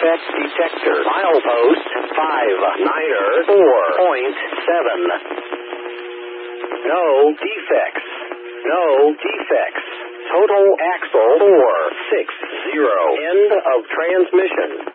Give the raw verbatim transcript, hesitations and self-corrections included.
defect detector. Milepost five niner four point seven. No defects. No defects. Total axle four six zero. End of transmission.